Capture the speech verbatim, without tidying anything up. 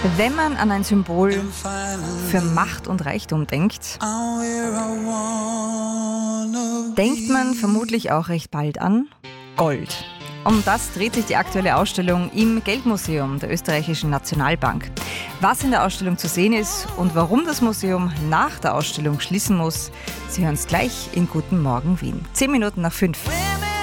Wenn man an ein Symbol für Macht und Reichtum denkt, denkt man vermutlich auch recht bald an Gold. Um das dreht sich die aktuelle Ausstellung im Geldmuseum der Österreichischen Nationalbank. Was in der Ausstellung zu sehen ist und warum das Museum nach der Ausstellung schließen muss, Sie hören es gleich in Guten Morgen Wien. Zehn Minuten nach fünf.